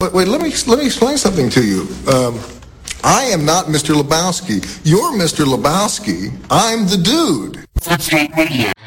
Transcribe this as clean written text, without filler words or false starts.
wait. Let me explain something to you. I am not Mr. Lebowski. You're Mr. Lebowski. I'm the dude.